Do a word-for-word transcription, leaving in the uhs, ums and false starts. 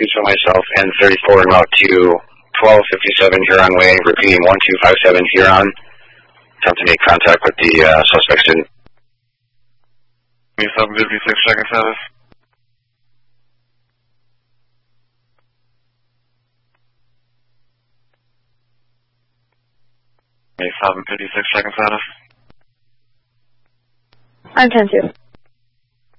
Use for myself, N thirty-four en route to twelve fifty-seven Huron Way, repeating one two five seven Huron. Attempt to make contact with the uh, suspect student. seven fifty-six, checking status. seven fifty-six, checking status. I'm ten two.